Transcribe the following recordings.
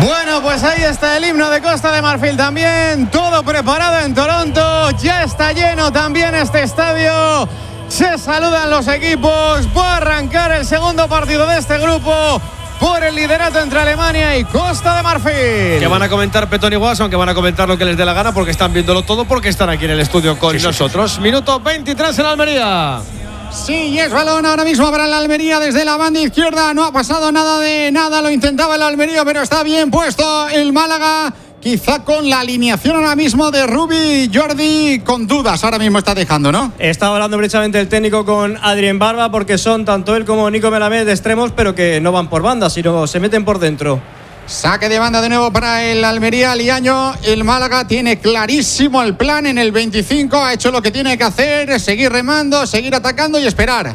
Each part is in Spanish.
Bueno, pues ahí está el himno de Costa de Marfil también. Todo preparado en Toronto. Ya está lleno también este estadio. Se saludan los equipos. Va a arrancar el segundo partido de este grupo por el liderato entre Alemania y Costa de Marfil. Que van a comentar Petón y Watson, que van a comentar lo que les dé la gana, porque están viéndolo todo, porque están aquí en el estudio con nosotros. Minuto 23 en Almería. Sí, y es balón ahora mismo para la Almería desde la banda izquierda. No ha pasado nada de nada, lo intentaba el Almería, pero está bien puesto el Málaga. Quizá con la alineación ahora mismo de Rubi, Jordi, con dudas ahora mismo está dejando, ¿no? Estaba hablando precisamente el técnico con Adrien Barba, porque son tanto él como Nico Melamed de extremos, pero que no van por banda, sino se meten por dentro. Saque de banda de nuevo para el Almería, Liaño. El Málaga tiene clarísimo el plan en el 25. Ha hecho lo que tiene que hacer, seguir remando, seguir atacando y esperar.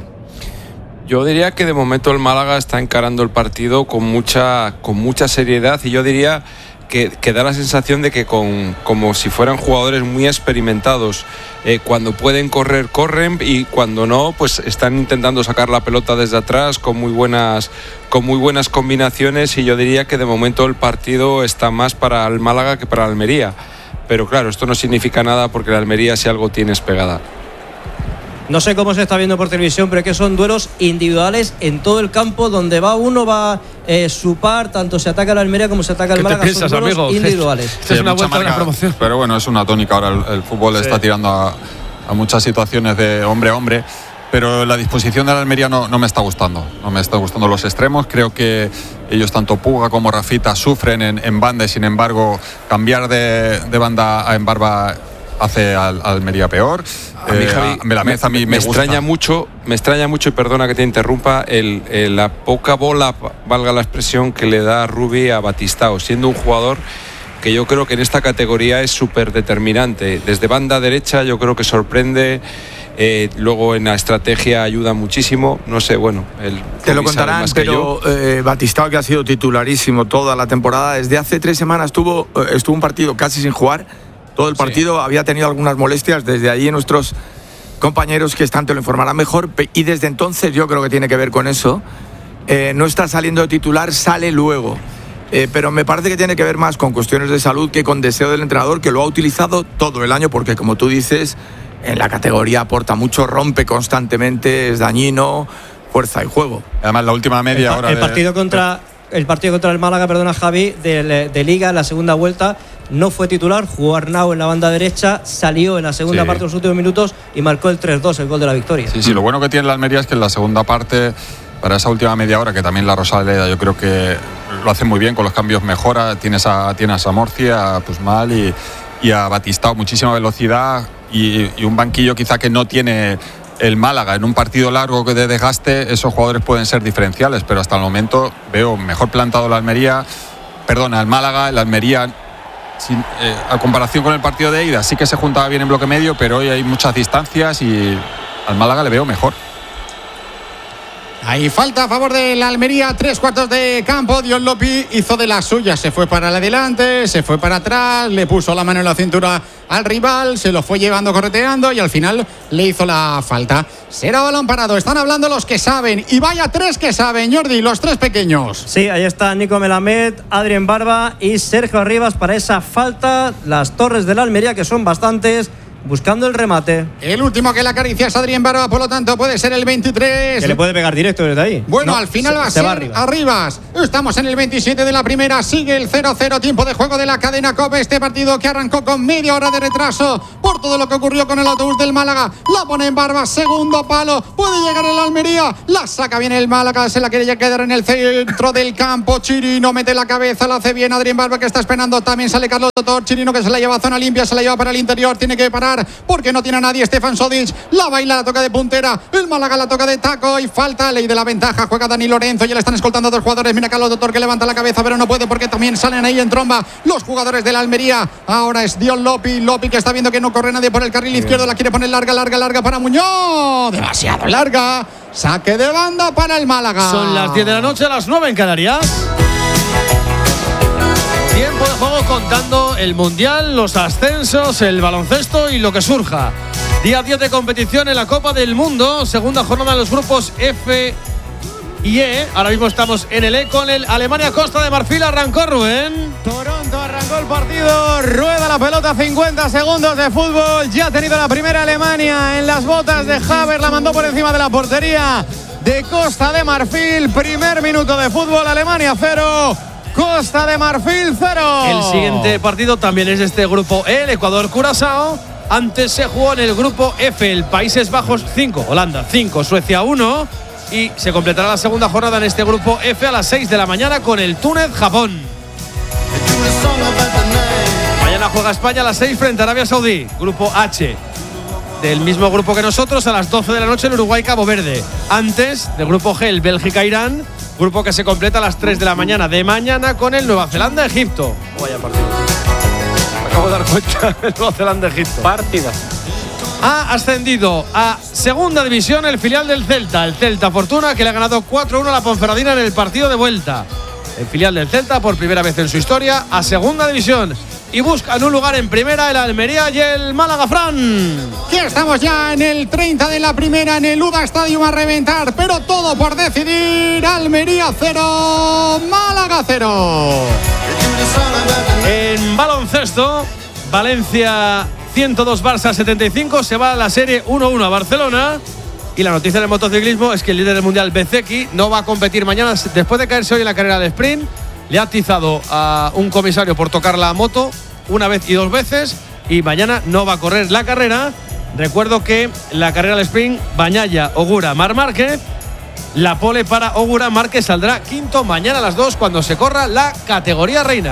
Yo diría que de momento el Málaga está encarando el partido con mucha seriedad, y yo diría que da la sensación de que como si fueran jugadores muy experimentados. Cuando pueden correr, corren, y cuando no, pues están intentando sacar la pelota desde atrás con muy buenas combinaciones, y yo diría que de momento el partido está más para el Málaga que para el Almería. Pero claro, esto no significa nada, porque la Almería, si algo tiene, es pegada. No sé cómo se está viendo por televisión, pero es que son duelos individuales en todo el campo. Donde va uno, va su par. Tanto se ataca la Almería como se ataca el Málaga. ¿Qué te piensas, son duelos amigo? individuales. Sí, es una vuelta a la promoción. Pero bueno, es una tónica ahora. El fútbol está tirando a muchas situaciones de hombre a hombre. Pero la disposición de la Almería no me está gustando. No me está gustando los extremos. Creo que ellos, tanto Puga como Rafita, sufren en banda, y sin embargo cambiar de banda en Barba hace al Almería peor. A mí, Javi, me extraña mucho, y perdona que te interrumpa, la poca bola, valga la expresión, que le da Rubi a Batistao, siendo un jugador que yo creo que en esta categoría es súper determinante. Desde banda derecha yo creo que sorprende. Luego en la estrategia ayuda muchísimo. No sé, bueno, te lo contarán, pero Batistao, que ha sido titularísimo toda la temporada, desde hace 3 semanas estuvo un partido casi sin jugar. Todo el partido, había tenido algunas molestias. Desde allí nuestros compañeros que están te lo informarán mejor, y desde entonces yo creo que tiene que ver con eso. No está saliendo de titular, sale luego. Pero me parece que tiene que ver más con cuestiones de salud que con deseo del entrenador, que lo ha utilizado todo el año, porque como tú dices, en la categoría aporta mucho, rompe constantemente, es dañino, fuerza y juego. Además, la última media hora el partido contra el Málaga, perdona Javi, de Liga, en la segunda vuelta, no fue titular, jugó Arnau en la banda derecha, salió en la segunda parte de los últimos minutos y marcó el 3-2, el gol de la victoria. Sí, lo bueno que tiene la Almería es que en la segunda parte, para esa última media hora, que también la Rosaleda yo creo que lo hace muy bien, con los cambios mejora. Tiene a Samorci, a Pusmal y a Batistao, muchísima velocidad, y un banquillo quizá que no tiene el Málaga. En un partido largo que de desgaste, esos jugadores pueden ser diferenciales, pero hasta el momento veo mejor plantado el Málaga. El Almería, a comparación con el partido de ida, sí que se juntaba bien en bloque medio, pero hoy hay muchas distancias y al Málaga le veo mejor. Ahí falta a favor de la Almería, 3/4 de campo. Dion Lopi hizo de las suyas, se fue para adelante, se fue para atrás, le puso la mano en la cintura al rival, se lo fue llevando correteando y al final le hizo la falta. Será balón parado, están hablando los que saben, y vaya 3 que saben, Jordi, los 3 pequeños. Sí, ahí está Nico Melamed, Adrien Barba y Sergio Arribas para esa falta. Las torres de la Almería, que son bastantes, buscando el remate. El último que la acaricia es Adrien Barba, por lo tanto puede ser el 23. Que le puede pegar directo desde ahí. Bueno, no, al final va a ser Arribas. Estamos en el 27 de la primera, sigue el 0-0, tiempo de juego de la cadena COPE. Este partido que arrancó con media hora de retraso por todo lo que ocurrió con el autobús del Málaga. La pone en Barba, segundo palo, puede llegar el Almería, la saca bien el Málaga, se la quiere ya quedar en el centro del campo. Chirino mete la cabeza, la hace bien Adrien Barba, que está esperando, también sale Carlos Totor. Chirino, que se la lleva a zona limpia, se la lleva para el interior, tiene que parar porque no tiene a nadie. Stefan Sodic la baila, la toca de puntera, el Málaga la toca de taco y falta. Ley de la ventaja, juega Dani Lorenzo, ya le están escoltando 2 jugadores. Mira Carlos Doctor, que levanta la cabeza, pero no puede porque también salen ahí en tromba los jugadores de la Almería. Ahora es Dion Lopi, que está viendo que no corre nadie por el carril izquierdo, la quiere poner larga para Muñoz, demasiado larga. Saque de banda para el Málaga. Son las 10 de la noche, a las 9 en Canarias. Tiempo de juego contando el Mundial, los ascensos, el baloncesto y lo que surja. Día 10 de competición en la Copa del Mundo, segunda jornada de los grupos F y E. Ahora mismo estamos en el E con el Alemania-Costa de Marfil. Arrancó Rubén. Toronto arrancó el partido, rueda la pelota, 50 segundos de fútbol. Ya ha tenido la primera Alemania en las botas de Havertz, la mandó por encima de la portería de Costa de Marfil. Primer minuto de fútbol, Alemania 0, Costa de Marfil 0. El siguiente partido también es de este grupo E, el Ecuador-Curazao. Antes se jugó en el grupo F, el Países Bajos 5, Holanda 5, Suecia 1. Y se completará la segunda jornada en este grupo F a las 6 de la mañana con el Túnez-Japón. Mañana juega España a las 6 frente a Arabia Saudí. Grupo H, del mismo grupo que nosotros, a las 12 de la noche en Uruguay-Cabo Verde. Antes del grupo G, el Bélgica-Irán, grupo que se completa a las 3 de la mañana de mañana con el Nueva Zelanda-Egipto. Vaya partido. Me acabo de dar cuenta del Nueva Zelanda-Egipto. Partida. Ha ascendido a segunda división el filial del Celta, el Celta Fortuna, que le ha ganado 4-1 a la Ponferradina en el partido de vuelta. El filial del Celta, por primera vez en su historia, a segunda división. Y buscan un lugar en primera el Almería y el Málaga. Fran. Que estamos ya en el 30 de la primera, en el UDA Stadium a reventar, pero todo por decidir. Almería 0, Málaga 0. En baloncesto, Valencia 102, Barça 75, se va a la serie 1-1 a Barcelona. Y la noticia del motociclismo es que el líder del mundial, Bezzecchi, no va a competir mañana después de caerse hoy en la carrera de sprint. Le ha atizado a un comisario por tocar la moto una vez y dos veces, y mañana no va a correr la carrera. Recuerdo que la carrera de sprint, Bañaya, Ogura, Marc Márquez. La pole para Ogura, Márquez saldrá quinto mañana a las 2 cuando se corra la categoría reina.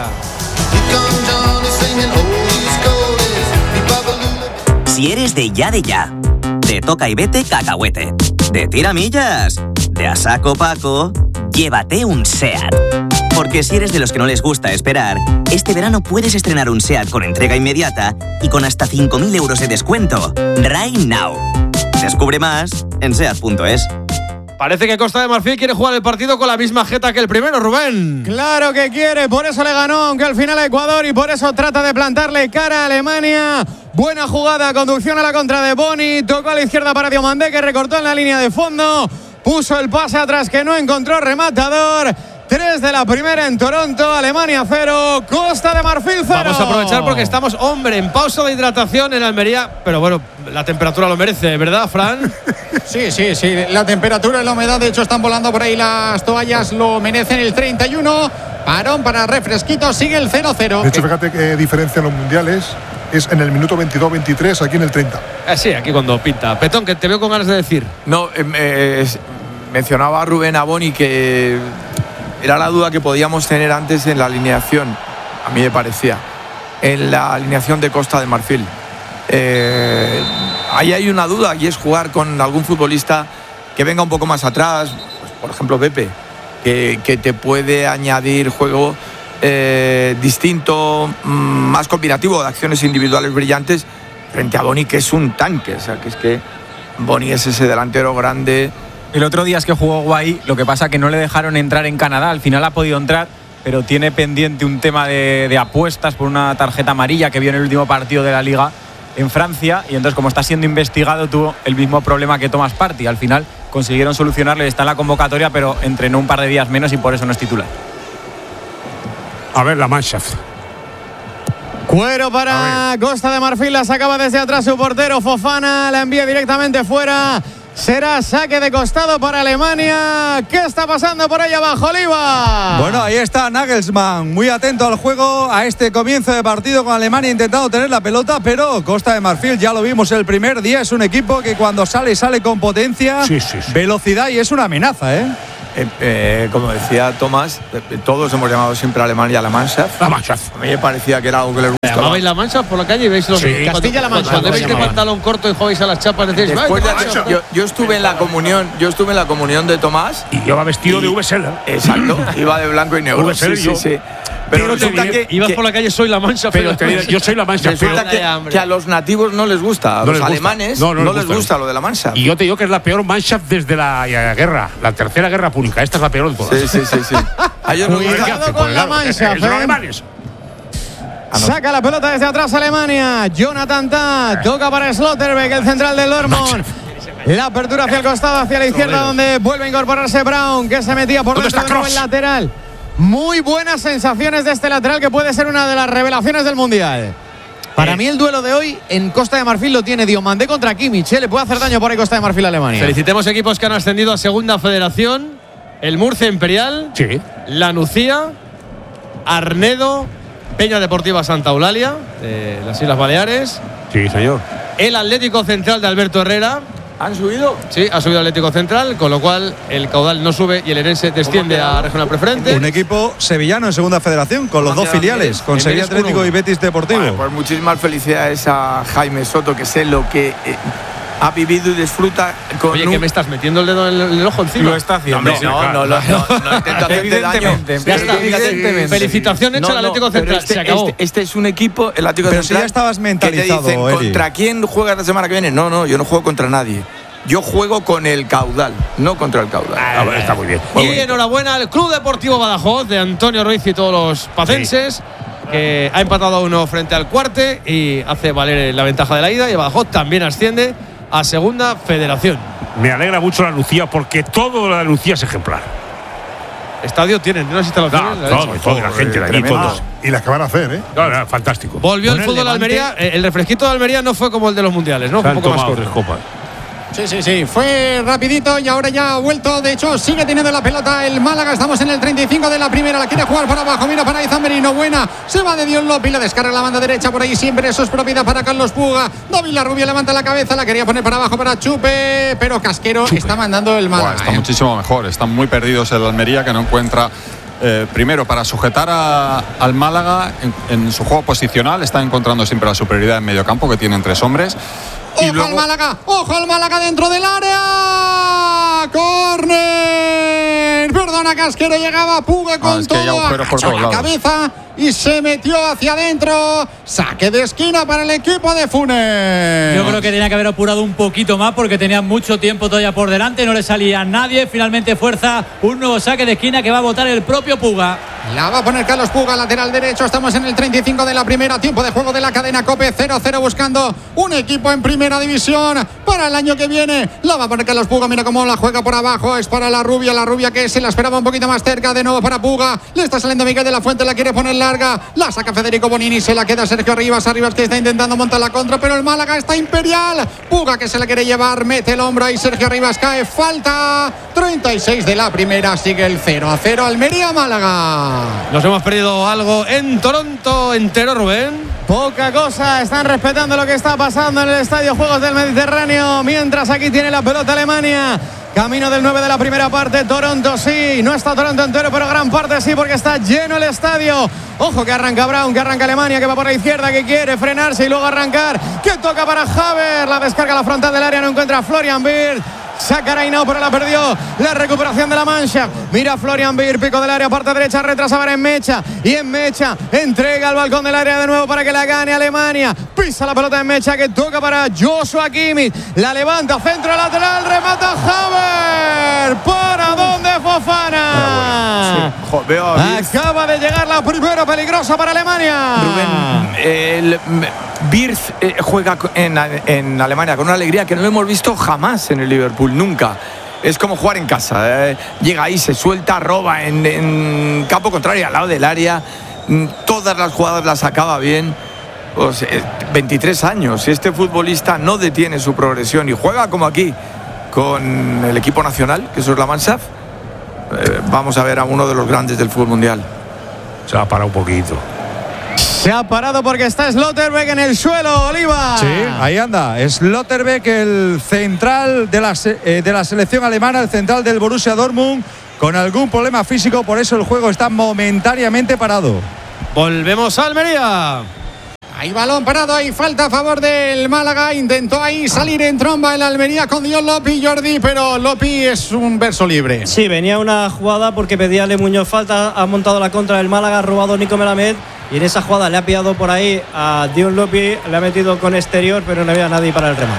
Si eres de ya, de toca y vete cacahuete, de tiramillas, de a saco Paco, llévate un SEAT. Porque si eres de los que no les gusta esperar, este verano puedes estrenar un SEAT con entrega inmediata y con hasta 5.000 euros de descuento. Right now. Descubre más en SEAT.es. Parece que Costa de Marfil quiere jugar el partido con la misma jeta que el primero, Rubén. Claro que quiere, por eso le ganó, aunque al final a Ecuador, y por eso trata de plantarle cara a Alemania. Buena jugada, conducción a la contra de Boni, tocó a la izquierda para Diomandé, que recortó en la línea de fondo, puso el pase atrás que no encontró rematador. 3 de la primera en Toronto, Alemania 0, Costa de Marfil 0. Vamos a aprovechar porque estamos, hombre, en pausa de hidratación en Almería, pero bueno, la temperatura lo merece, ¿verdad, Fran? Sí, la temperatura y la humedad, de hecho están volando por ahí las toallas, lo merecen. El 31, parón para refresquito, sigue el 0-0. De hecho, fíjate qué diferencia en los mundiales es en el minuto 22-23, aquí en el 30. Sí, aquí cuando pinta. Petón, que te veo con ganas de decir. No, mencionaba a Rubén Aboni que era la duda que podíamos tener antes en la alineación, a mí me parecía, en la alineación de Costa de Marfil. Ahí hay una duda, y es jugar con algún futbolista que venga un poco más atrás, pues, por ejemplo Pepe, que te puede añadir juego distinto, más combinativo, de acciones individuales brillantes, frente a Boni, que es un tanque. O sea, que es que Boni es ese delantero grande. El otro día es que jugó guay, lo que pasa que no le dejaron entrar en Canadá, al final ha podido entrar, pero tiene pendiente un tema de apuestas por una tarjeta amarilla que vio en el último partido de la Liga en Francia, y entonces como está siendo investigado tuvo el mismo problema que Thomas Partey. Al final consiguieron solucionarle, está en la convocatoria, pero entrenó un par de días menos y por eso no es titular. A ver la Mannschaft. Cuero para Costa de Marfil, la sacaba desde atrás su portero Fofana, la envía directamente fuera. Será saque de costado para Alemania. ¿Qué está pasando por ahí abajo, Oliva? Bueno, ahí está Nagelsmann, muy atento al juego, a este comienzo de partido con Alemania, intentando tener la pelota, pero Costa de Marfil, ya lo vimos el primer día, es un equipo que cuando sale con potencia, velocidad, y es una amenaza, Como decía Tomás, todos hemos llamado siempre a Alemania la Mannschaft. La Mannschaft. A mí me parecía que era algo que les gustaba. ¿Llamabais la Mannschaft por la calle y veis los Castilla-La Mancha? Cuando veis de pantalón corto y jugáis a las chapas, decís, yo estuve en la comunión de Tomás. Y yo iba vestido de VSL. Exacto, iba de blanco y negro. Sí. Pero resulta que ibas por la calle, soy la Mannschaft. Pero yo soy la Mannschaft. Resulta que a los nativos no les gusta, a los alemanes no les gusta lo de la Mannschaft. Y yo te digo que es la peor Mannschaft desde la guerra, la tercera guerra pública. Esta es la peor de todas. Sí. Cuidado con la Mannschaft. Son alemanes. Saca la pelota desde atrás Alemania. Jonathan Tah toca para Slotterbeck, el central del Dortmund. La apertura hacia el costado, hacia la izquierda, donde vuelve a incorporarse Brown, que se metía por dentro de nuevo el lateral. Muy buenas sensaciones de este lateral, que puede ser una de las revelaciones del Mundial. Para mí el duelo de hoy en Costa de Marfil lo tiene Diomandé contra Kimmich. Le puede hacer daño por ahí Costa de Marfil a Alemania. Felicitemos equipos que han ascendido a Segunda Federación. El Murcia Imperial, sí. La Nucía, Arnedo, Peña Deportiva Santa Eulalia, de las Islas Baleares. Sí, señor. El Atlético Central de Alberto Herrera. ¿Han subido? Sí, ha subido Atlético Central, con lo cual el caudal no sube y el Herense desciende a Regional Preferente. Un equipo sevillano en Segunda Federación, con los dos filiales, con Sevilla Atlético y Betis Deportivo. Bueno, pues muchísimas felicidades a Jaime Soto, que sé lo que ha vivido y disfruta con. Oye, que me estás metiendo el dedo en el ojo encima. Lo está haciendo. No intento hacerte daño. Ya está, evidentemente. Felicitaciones al Atlético Central. Se acabó. Este es un equipo, el Atlético Pero Central. si ya estabas mentalizado, que te dicen, Eli. ¿contra quién juegas la semana que viene? No, yo no juego contra nadie. Yo juego con el caudal, no contra el caudal. Está muy bien. Y enhorabuena al Club Deportivo Badajoz de Antonio Ruiz y todos los pacenses, que ha empatado a 1 frente al Cuarte y hace valer la ventaja de la ida. Y Badajoz también asciende a Segunda Federación. Me alegra mucho la Lucía, porque todo lo de la Lucía es ejemplar. Estadio tienen unas instalaciones. Todo, la gente de allí, todos. Y las que van a hacer, ¿eh? No, fantástico. Volvió el fútbol de Almería. El refresquito de Almería no fue como el de los mundiales, ¿no? Fue un poco más corto. Sí, fue rapidito y ahora ya ha vuelto. De hecho, sigue teniendo la pelota el Málaga. Estamos en el 35 de la primera. La quiere jugar por abajo. Mira para Izan Merino. Buena. Se va de Dios Lopi. La descarga la banda derecha. Por ahí siempre eso es propiedad para Carlos Puga. David Larrubia levanta la cabeza. La quería poner para abajo para Chupe. Pero Casquero está mandando el Málaga. Está muchísimo mejor. Están muy perdidos el Almería, que no encuentra. Primero, para sujetar al Málaga en su juego posicional, está encontrando siempre la superioridad en medio campo, que tienen 3 hombres. ¡Ojo al Málaga dentro del área! ¡Córner! Perdona, Casquero, llegaba Puga con todo, agachó la cabeza y se metió hacia adentro. Saque de esquina para el equipo de Funes. Yo creo que tenía que haber apurado un poquito más, porque tenía mucho tiempo todavía por delante, no le salía a nadie. Finalmente fuerza un nuevo saque de esquina que va a botar el propio Puga. La va a poner Carlos Puga, lateral derecho. Estamos en el 35 de la primera. Tiempo de juego de la cadena COPE. 0-0 buscando un equipo en primera división para el año que viene. La va a poner Carlos Puga. Mira cómo la juega por abajo. Es para la rubia que se la esperaba un poquito más cerca. De nuevo para Puga. Le está saliendo Miguel de la Fuente. La quiere poner larga. La saca Federico Bonini. Se la queda Sergio Arribas que está intentando montar la contra, pero el Málaga está imperial. Puga, que se la quiere llevar. Mete el hombro ahí. Sergio Arribas cae. Falta. 36 de la primera. Sigue el 0-0. Almería-Málaga. Nos hemos perdido algo en Toronto entero, Rubén. Poca cosa, están respetando lo que está pasando en el Estadio Juegos del Mediterráneo, mientras aquí tiene la pelota Alemania. Camino del 9 de la primera parte. Toronto sí, no está Toronto entero, pero gran parte sí, porque está lleno el estadio. Ojo que arranca Brown, que arranca Alemania, que va por la izquierda, que quiere frenarse y luego arrancar, que toca para Haver. La descarga a la frontal del área, no encuentra a Florian Wirtz. Saca Reinao, pero la perdió. La recuperación de la Mancha. Mira Florian Wirtz, pico del área, parte derecha, retrasa en Mecha. Y en Mecha entrega al balcón del área de nuevo para que la gane Alemania. Pisa la pelota en Mecha, que toca para Joshua Kimmich. La levanta, centro lateral, remata Haver. ¿Para dónde Fofana? Sí. Acaba de llegar la primera peligrosa para Alemania. Rubén, Wirtz juega en Alemania con una alegría que no lo hemos visto jamás en el Liverpool, nunca. Es como jugar en casa. Llega ahí, se suelta, roba en campo contrario, al lado del área. Todas las jugadas las acaba bien. Pues, 23 años. Este futbolista no detiene su progresión y juega como aquí con el equipo nacional, que eso es la Mannschaft. Vamos a ver a uno de los grandes del fútbol mundial. Se ha parado un poquito. Se ha parado porque está Slotterbeck en el suelo, Oliva. Sí, ahí anda. Slotterbeck, el central de la selección alemana, el central del Borussia Dortmund, con algún problema físico, por eso el juego está momentáneamente parado. Volvemos a Almería. Hay balón parado, hay falta a favor del Málaga. Intentó ahí salir en tromba el Almería con Dios Lopi, Jordi, pero Lopi es un verso libre. Sí, venía una jugada porque pedía Le Muñoz falta, ha montado la contra del Málaga, ha robado Nico Melamed y en esa jugada le ha pillado por ahí a Dion Lopi, le ha metido con exterior, pero no había nadie para el remate.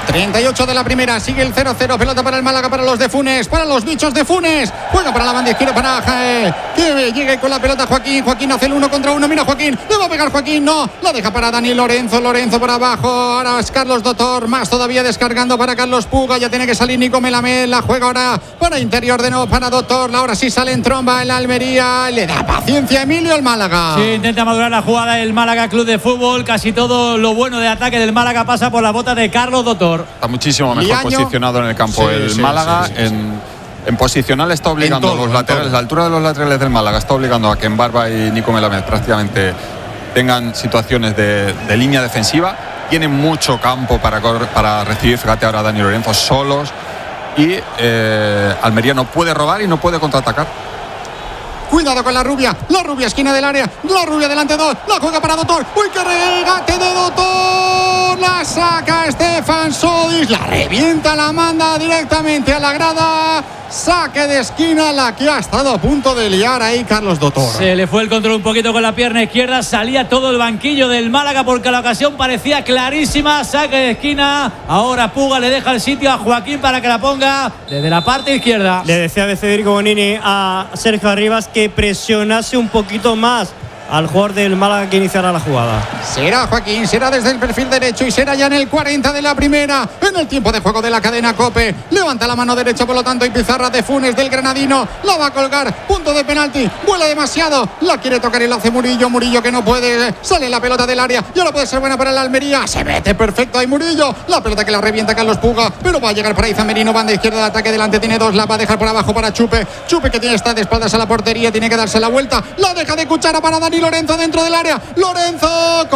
38 de la primera, sigue el 0-0, pelota para el Málaga, para los de Funes, para los bichos de Funes, juega para la banda izquierda para que llegue con la pelota Joaquín hace el 1 contra 1, mira Joaquín, le va a pegar Joaquín, no, la deja para Dani Lorenzo por abajo, ahora es Carlos Dotor, más todavía descargando para Carlos Puga, ya tiene que salir Nico Melamed, la juega ahora para interior de nuevo para Dotor, ahora sí sale en tromba el Almería, le da paciencia a Emilio el Málaga. Sí, intenta madurar la jugada el Málaga Club de Fútbol, casi todo lo bueno de ataque del Málaga pasa por la bota de Carlos Dotor. Está muchísimo mejor posicionado en el campo el Málaga. En posicional está obligando a los laterales, la altura de los laterales del Málaga está obligando a que Embarba y Nico Melamed prácticamente tengan situaciones de línea defensiva. Tienen mucho campo para recibir. Fíjate ahora Dani Lorenzo solos. Y Almería no puede robar y no puede contraatacar. Cuidado con la rubia esquina del área, la rubia delante 2, la juega para Dotor, uy qué regate de Dotor, la saca Stefan Sodis, la revienta, la manda directamente a la grada, saque de esquina, la que ha estado a punto de liar ahí Carlos Dotor. Se le fue el control un poquito con la pierna izquierda, salía todo el banquillo del Málaga porque la ocasión parecía clarísima, saque de esquina, ahora Puga le deja el sitio a Joaquín para que la ponga desde la parte izquierda. Le decía de Federico Bonini a Sergio Arribas que presionase un poquito más al jugador del Málaga que iniciará la jugada. Será Joaquín, será desde el perfil derecho y será ya en el 40 de la primera, en el tiempo de juego de la cadena COPE. Levanta la mano derecha, por lo tanto, y pizarra de Funes del granadino, la va a colgar, punto de penalti, vuela demasiado, la quiere tocar y lo hace Murillo que no puede, sale la pelota del área y ahora puede ser buena para el Almería, se mete perfecto ahí Murillo, la pelota que la revienta Carlos Puga, pero va a llegar para Izan Merino, banda izquierda de ataque, delante tiene 2, la va a dejar por abajo para Chupe que tiene está de espaldas a la portería, tiene que darse la vuelta, la deja de cuchara para Dani Lorenzo dentro del área, Lorenzo,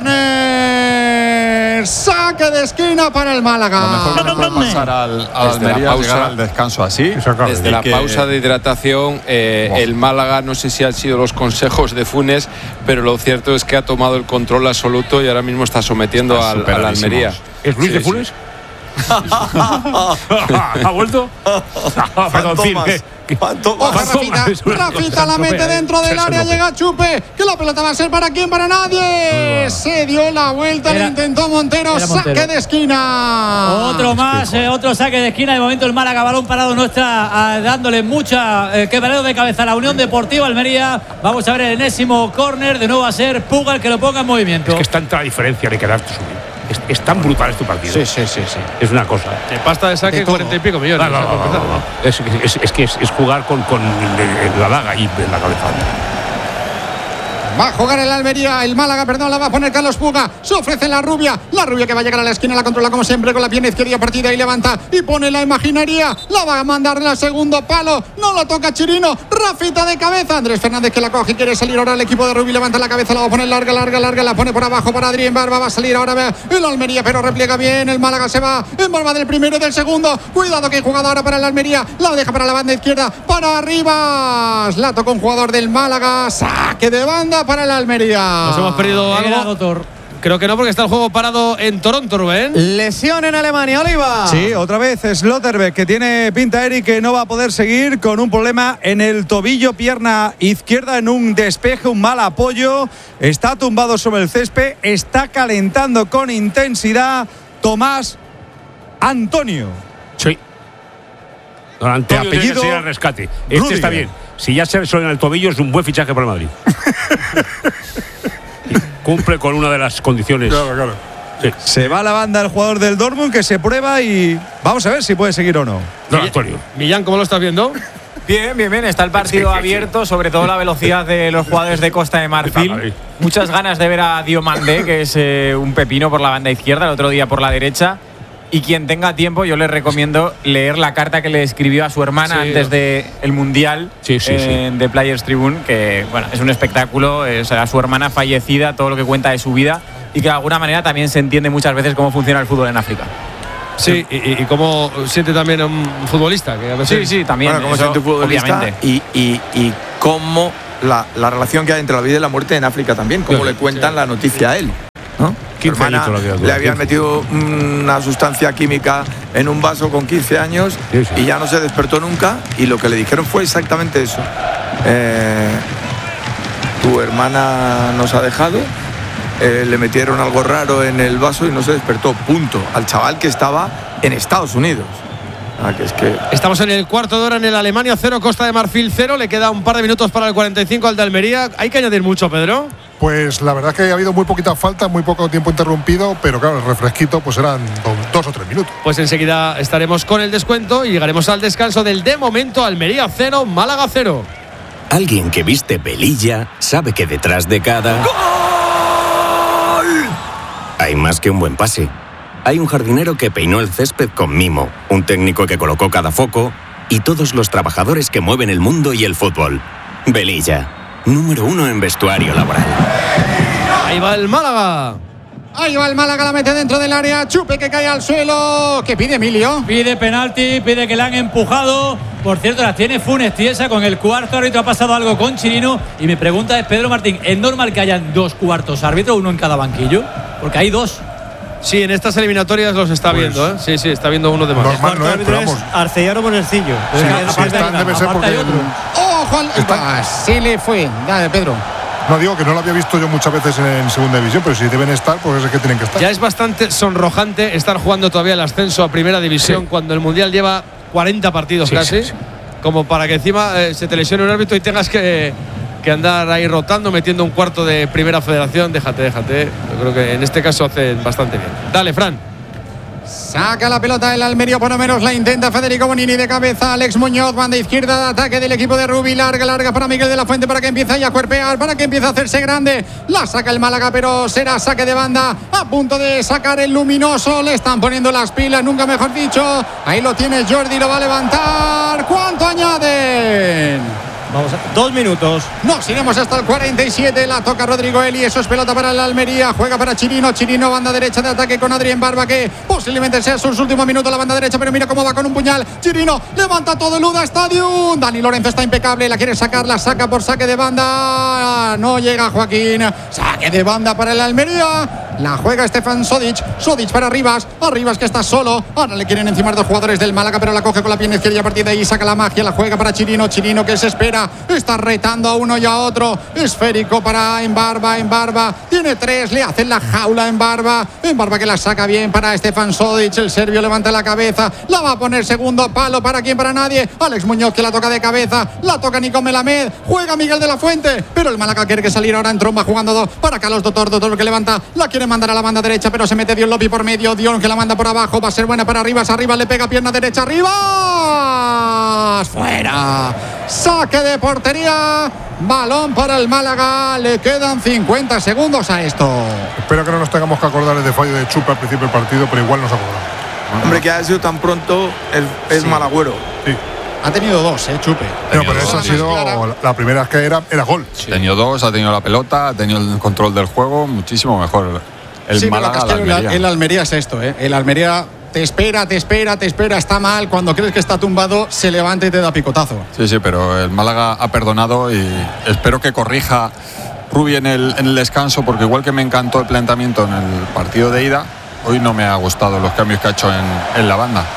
córner, saque de esquina para el Málaga. Lo mejor que puede pasar al Almería, llegar al descanso así. Desde la pausa de hidratación, el Málaga, no sé si han sido los consejos de Funes, pero lo cierto es que ha tomado el control absoluto y ahora mismo está sometiendo al Almería. ¿Es Luis de Funes? ¿Ha vuelto? Perdón, Rafita la mete dentro del área, llega Chupe, que la pelota va a ser para quién, para nadie, se dio la vuelta, lo intentó Montero, saque de esquina, otro saque de esquina. De momento el Málaga, balón parado, no está dándole mucha quebrado de cabeza a la Unión Deportiva Almería. Vamos a ver el enésimo córner, de nuevo va a ser Puga el que lo ponga en movimiento. Es que está en la diferencia de quedarte subido. Es tan brutal este partido. Sí. Es una cosa. De pasta de saque, 40 y pico millones. No. Es jugar con la daga y en la cabeza. Va a jugar el Almería, el Málaga, perdón, la va a poner Carlos Puga. Se ofrece la rubia que va a llegar a la esquina, la controla como siempre con la pierna izquierda partida y levanta y pone la imaginaria. La va a mandar al segundo palo, no lo toca Chirino. Rafita de cabeza, Andrés Fernández que la coge y quiere salir ahora el equipo de Rubí. Levanta la cabeza, la va a poner larga, la pone por abajo para Adrián Barba. Va a salir ahora el Almería, pero repliega bien. El Málaga se va en Barba del primero y del segundo. Cuidado que hay jugada ahora para el Almería, la deja para la banda izquierda, para Arribas. La toca un jugador del Málaga, saque de banda para el Almería. Nos hemos perdido algo. Creo que no, porque está el juego parado en Toronto, Rubén. Lesión en Alemania, Oliva. Sí, otra vez Slotterbeck, que tiene pinta, Eric, que no va a poder seguir con un problema en el tobillo, pierna izquierda, en un despeje, un mal apoyo. Está tumbado sobre el césped, está calentando con intensidad Tomás Antonio. Sí. Don Antonio tiene que seguir al rescate. Está bien. Si ya se resuelve en el tobillo, es un buen fichaje para el Madrid. Cumple con una de las condiciones. Claro. Sí. Se va a la banda el jugador del Dortmund, que se prueba y vamos a ver si puede seguir o no. Don Antonio. Millán, ¿cómo lo estás viendo? Bien. Está el partido abierto, sobre todo la velocidad de los jugadores de Costa de Marfil. Muchas ganas de ver a Diomandé, que es un pepino por la banda izquierda, el otro día por la derecha. Y quien tenga tiempo, yo les recomiendo leer la carta que le escribió a su hermana antes del Mundial de Players Tribune, que bueno, es un espectáculo, o sea, su hermana fallecida, todo lo que cuenta de su vida, y que de alguna manera también se entiende muchas veces cómo funciona el fútbol en África. Sí, y cómo siente también a un futbolista. Que a veces sí, también. Bueno, cómo siente un futbolista y cómo la relación que hay entre la vida y la muerte en África también, cómo le cuentan la noticia a él, ¿no? Su hermana le habían metido una sustancia química en un vaso con 15 años y ya no se despertó nunca, y lo que le dijeron fue exactamente eso. Tu hermana nos ha dejado le metieron algo raro en el vaso y no se despertó, punto. Al chaval que estaba en Estados Unidos. Estamos en el cuarto de hora en el Alemania 0, Costa de Marfil 0. Le queda un par de minutos para el 45 al de Almería. ¿Hay que añadir mucho, Pedro? Pues la verdad es que ha habido muy poquita falta, muy poco tiempo interrumpido, pero claro, el refresquito pues eran 2 o 3 minutos. Pues enseguida estaremos con el descuento y llegaremos al descanso del de momento Almería 0, Málaga 0. Alguien que viste pelilla sabe que detrás de cada ¡gol! Hay más que un buen pase. Hay un jardinero que peinó el césped con mimo, un técnico que colocó cada foco y todos los trabajadores que mueven el mundo y el fútbol. Velilla, número 1 en vestuario laboral. Ahí va el Málaga. Ahí va el Málaga, la mete dentro del área. Chupe que cae al suelo. ¿Qué pide Emilio? Pide penalti, pide que le han empujado. Por cierto, las tiene Funes Tiesa. Con el cuarto árbitro ha pasado algo con Chirino. Y mi pregunta es, Pedro Martín, ¿es normal que hayan 2 cuartos árbitros, uno en cada banquillo? Porque hay 2. Sí, en estas eliminatorias los está viendo, ¿eh? Sí, está viendo uno de más. Normal no es, pero vamos. Arcellano Monercillo. Debe ser porque ¡ojo! Sí le fue. Dale, Pedro. No digo que no lo había visto yo muchas veces en segunda división, pero si deben estar, pues es que tienen que estar. Ya es bastante sonrojante estar jugando todavía el ascenso a primera división cuando el Mundial lleva 40 partidos casi. Sí. Como para que encima se te lesione un árbitro y tengas que andar ahí rotando, metiendo un cuarto de primera federación. Déjate. Yo creo que en este caso hacen bastante bien. Dale, Fran. Saca la pelota el Almería, por lo menos la intenta Federico Bonini de cabeza. Alex Muñoz, banda izquierda de ataque del equipo de Rubi. Larga para Miguel de la Fuente para que empiece a cuerpear, para que empiece a hacerse grande. La saca el Málaga, pero será saque de banda. A punto de sacar el luminoso. Le están poniendo las pilas, nunca mejor dicho. Ahí lo tiene Jordi, lo va a levantar. ¿Cuánto añaden? Vamos a 2 minutos. Nos iremos hasta el 47. La toca Rodrigo Eli. Eso es pelota para el Almería. Juega para Chirino. Chirino, banda derecha de ataque con Adrián Barba, que posiblemente sea sus últimos minutos. La banda derecha, pero mira cómo va con un puñal. Chirino levanta todo el UDA Stadium. Dani Lorenzo está impecable. La quiere sacar. La saca por saque de banda. No llega Joaquín. Saque de banda para el Almería. La juega Stefan Sodic. Sodic para Rivas. Rivas que está solo. Ahora le quieren encimar 2 jugadores del Málaga, pero la coge con la pierna izquierda y a partir de ahí saca la magia. La juega para Chirino. Chirino que se espera. Está retando a uno y a otro. Esférico para Embarba. Tiene 3. Le hacen la jaula Embarba que la saca bien para Stefan Sodic. El serbio levanta la cabeza. La va a poner segundo palo. ¿Para quién? Para nadie. Alex Muñoz que la toca de cabeza. La toca Nico Melamed. Juega Miguel de la Fuente. Pero el Málaga quiere que salir ahora en tromba jugando 2 para Carlos Dotor que levanta. La quiere mandar a la banda derecha, pero se mete Dion Lopi por medio. Dion que la manda por abajo. Va a ser buena para Rivas. Arriba le pega pierna derecha. Rivas. Fuera. Saque de portería. Balón para el Málaga. Le quedan 50 segundos a esto. Espero que no nos tengamos que acordar de fallo de Chupe al principio del partido, pero igual nos acordamos. Hombre, que ha sido tan pronto es malagüero. Sí. Ha tenido 2, Chupe. No, pero esa ha sido la primera que era gol. Sí. Ha tenido 2, ha tenido la pelota, ha tenido el control del juego, muchísimo mejor. El Málaga, el Almería. El Almería es esto, El Almería te espera, está mal. Cuando crees que está tumbado, se levanta y te da picotazo. Sí, pero el Málaga ha perdonado y espero que corrija Rubi en el descanso, porque igual que me encantó el planteamiento en el partido de ida, hoy no me ha gustado los cambios que ha hecho en la banda.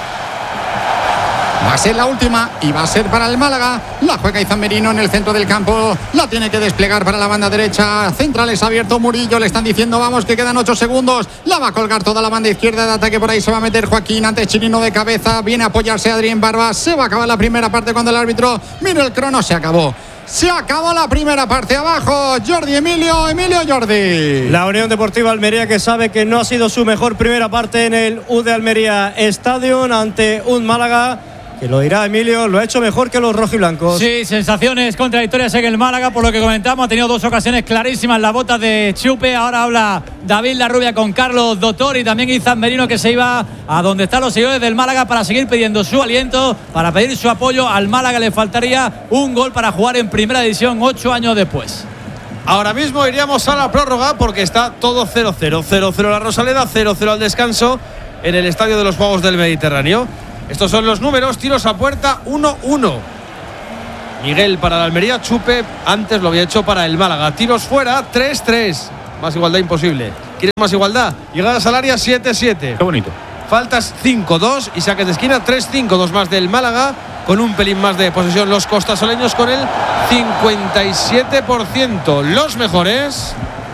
Va a ser la última y va a ser para el Málaga. La juega Izan Merino en el centro del campo. La tiene que desplegar para la banda derecha. Centrales abierto Murillo. Le están diciendo vamos que quedan 8 segundos. La va a colgar toda la banda izquierda de ataque. Por ahí se va a meter Joaquín. Antes Chirino de cabeza. Viene a apoyarse Adrián Barba. Se va a acabar la primera parte cuando el árbitro mira el crono. Se acabó. Se acabó la primera parte. Abajo Emilio Jordi. La Unión Deportiva Almería, que sabe que no ha sido su mejor primera parte en el U de Almería Stadium ante un Málaga que, lo dirá Emilio, lo ha hecho mejor que los rojiblancos. Sí, sensaciones contradictorias en el Málaga, por lo que comentamos. Ha tenido 2 ocasiones clarísimas las botas de Chupe. Ahora habla David Larrubia con Carlos Dotor y también Izan Merino, que se iba a donde están los seguidores del Málaga para seguir pidiendo su aliento, para pedir su apoyo. Al Málaga le faltaría un gol para jugar en primera división 8 años después. Ahora mismo iríamos a la prórroga porque está todo 0-0. 0-0 la Rosaleda, 0-0 al descanso en el Estadio de los Juegos del Mediterráneo. Estos son los números. Tiros a puerta 1-1. Miguel para la Almería. Chupe antes lo había hecho para el Málaga. Tiros fuera 3-3. Más igualdad imposible. ¿Quieres más igualdad? Llegadas al área 7-7. Qué bonito. Faltas 5-2 y saques de esquina 3-5. 2 más del Málaga, con un pelín más de posesión los costasoleños con el 57%. Los mejores.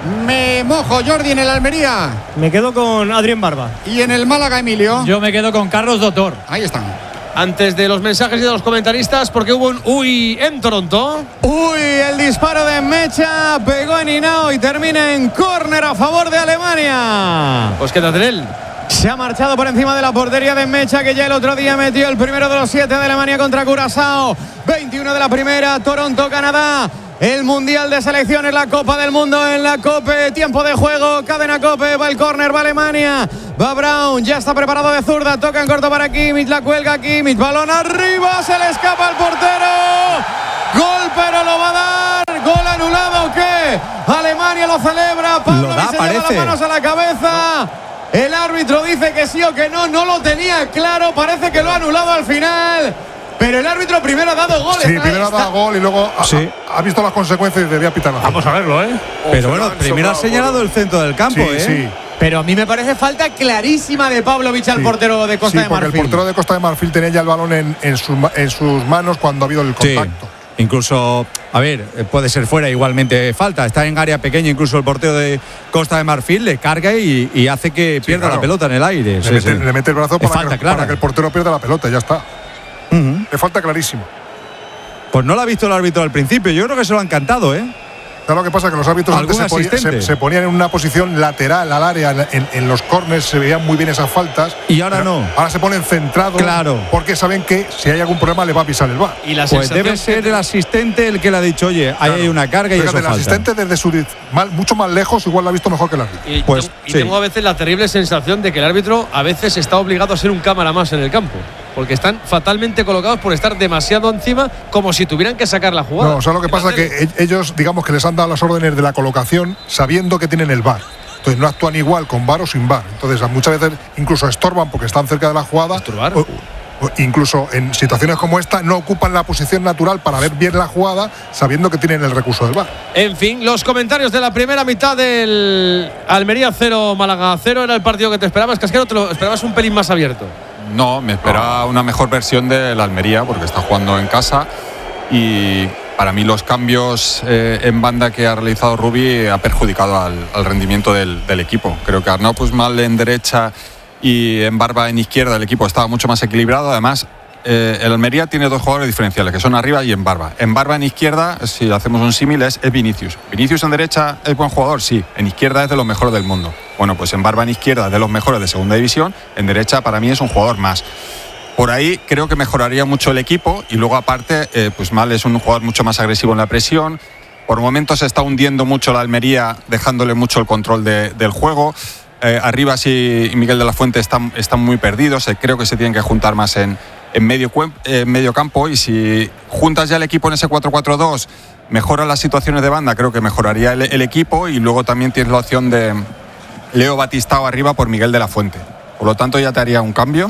Me mojo, Jordi, en el Almería. Me quedo con Adrián Barba. Y en el Málaga, Emilio. Yo me quedo con Carlos Doctor. Ahí están. Antes de los mensajes y de los comentaristas, porque hubo un uy en Toronto. Uy, el disparo de Mecha pegó en Hinao y termina en córner a favor de Alemania. Pues quédate en él. Se ha marchado por encima de la portería de Mecha, que ya el otro día metió el primero de los 7 de Alemania contra Curazao. 21 de la primera, Toronto, Canadá. El Mundial de Selecciones, la Copa del Mundo en la COPE. Tiempo de juego, cadena COPE, va el córner, va Alemania. Va Brown, ya está preparado de zurda, toca en corto para Kimmich, la cuelga Kimmich, balón arriba, se le escapa al portero. Gol, pero lo va a dar. Gol anulado, ¿qué? Alemania lo celebra, Pablo Lo da, se lleva las manos a la cabeza. El árbitro dice que sí o que no, no lo tenía claro, parece que lo ha anulado al final. Pero el árbitro primero ha dado gol. Sí, primero ha dado gol y luego ha visto las consecuencias y debía pitar. Vamos a verlo, ¿eh? Pero bueno, primero ha señalado el centro del campo, sí, sí. Pero a mí me parece falta clarísima de Pavlovic al portero de Costa de Marfil. Porque el portero de Costa de Marfil tenía ya el balón en sus manos cuando ha habido el contacto. Incluso, a ver, puede ser fuera igualmente falta. Está en área pequeña, incluso el portero de Costa de Marfil le carga y hace que pierda la pelota en el aire. Le mete el brazo para que el portero pierda la pelota, ya está. Le falta clarísimo. Pues no lo ha visto el árbitro al principio. Yo creo que se lo han cantado, ¿eh? ¿Sabes lo que pasa? Que los árbitros antes se ponían en una posición lateral al área. En los córners se veían muy bien esas faltas. Y ahora no. Ahora se ponen centrados. Claro. Porque saben que si hay algún problema le va a pisar el VAR. Y la pues debe ser el asistente el que le ha dicho, oye, ahí hay una carga. Fíjate, y eso el asistente desde mucho más lejos igual lo ha visto mejor que el árbitro. Y tengo a veces la terrible sensación de que el árbitro a veces está obligado a ser un cámara más en el campo. Porque están fatalmente colocados por estar demasiado encima, como si tuvieran que sacar la jugada. No, o sea, lo que pasa es que ellos, digamos que les han dado las órdenes de la colocación sabiendo que tienen el VAR. Entonces no actúan igual con VAR o sin VAR. Entonces muchas veces incluso estorban porque están cerca de la jugada. O incluso en situaciones como esta no ocupan la posición natural para ver bien la jugada sabiendo que tienen el recurso del VAR. En fin, los comentarios de la primera mitad del Almería 0, Málaga 0. ¿Era el partido que te esperabas, Casquero? ¿Te lo esperabas un pelín más abierto? No, me esperaba una mejor versión del Almería porque está jugando en casa y para mí los cambios en banda que ha realizado Rubi ha perjudicado al rendimiento del equipo. Creo que Arnau Puigmal en derecha y en Barba en izquierda el equipo estaba mucho más equilibrado. Además, el Almería tiene dos jugadores diferenciales que son Arriba y en Barba. En Barba en izquierda, si hacemos un símil, es Vinicius. Vinicius en derecha es buen jugador, sí. En izquierda es de los mejores del mundo. Bueno, pues en Barba en izquierda es de los mejores de segunda división. En derecha para mí es un jugador más. Por ahí creo que mejoraría mucho el equipo y luego aparte, pues Mal es un jugador mucho más agresivo en la presión. Por momentos se está hundiendo mucho la Almería, dejándole mucho el control del juego. Arribas y Miguel de la Fuente están muy perdidos. Creo que se tienen que juntar más en medio campo, y si juntas ya el equipo en ese 4-4-2, mejora las situaciones de banda, creo que mejoraría el equipo, y luego también tienes la opción de Leo Batistao arriba por Miguel de la Fuente. Por lo tanto ya te haría un cambio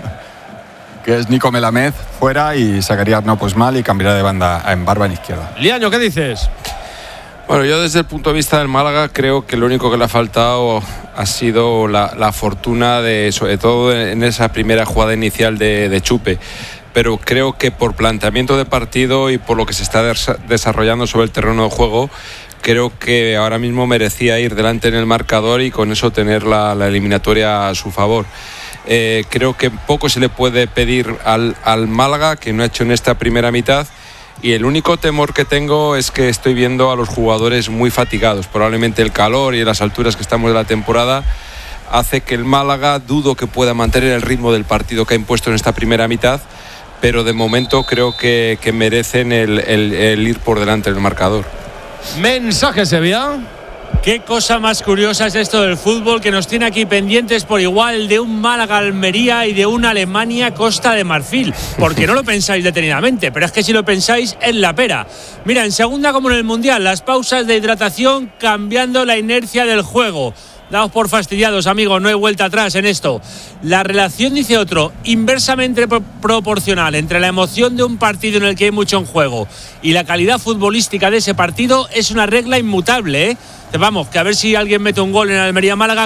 que es Nico Melamed fuera y sacaría a Arnau Puigmal y cambiaría de banda en Barba en izquierda. Liaño, ¿qué dices? Bueno, yo desde el punto de vista del Málaga creo que lo único que le ha faltado ha sido la fortuna, sobre todo en esa primera jugada inicial de Chupe. Pero creo que por planteamiento de partido y por lo que se está desarrollando sobre el terreno de juego, creo que ahora mismo merecía ir delante en el marcador y con eso tener la eliminatoria a su favor. Creo que poco se le puede pedir al Málaga, que no ha hecho en esta primera mitad. Y el único temor que tengo es que estoy viendo a los jugadores muy fatigados. Probablemente el calor y las alturas que estamos de la temporada hace que el Málaga dudo que pueda mantener el ritmo del partido que ha impuesto en esta primera mitad, pero de momento creo que merecen el ir por delante en el marcador. Mensaje, Sevilla. Qué cosa más curiosa es esto del fútbol, que nos tiene aquí pendientes por igual de un Málaga-Almería y de una Alemania-Costa de Marfil. Porque no lo pensáis detenidamente, pero es que si lo pensáis, es la pera. Mira, en segunda como en el Mundial, las pausas de hidratación cambiando la inercia del juego. Daos por fastidiados, amigos, no hay vuelta atrás en esto. La relación, dice otro, inversamente proporcional entre la emoción de un partido en el que hay mucho en juego y la calidad futbolística de ese partido es una regla inmutable, ¿eh? Vamos, que a ver si alguien mete un gol en Almería-Málaga